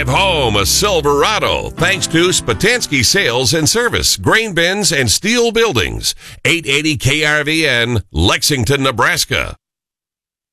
Drive home a Silverado thanks to Spatansky Sales and Service, grain bins, and steel buildings. 880 KRVN, Lexington, Nebraska.